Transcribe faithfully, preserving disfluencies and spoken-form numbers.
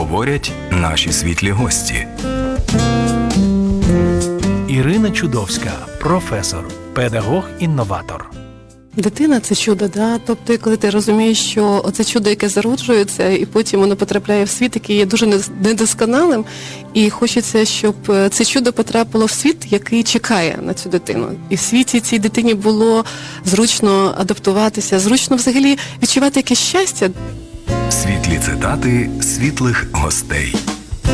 говорять наші світлі гості. Ірина Чудовська, професор, педагог-інноватор. Дитина – це чудо, да? Тобто, коли ти розумієш, що оце чудо, яке зароджується, і потім воно потрапляє в світ, який є дуже недосконалим, і хочеться, щоб це чудо потрапило в світ, який чекає на цю дитину. І в світі цій дитині було зручно адаптуватися, зручно взагалі відчувати якесь щастя. Світлі цитати світлих гостей.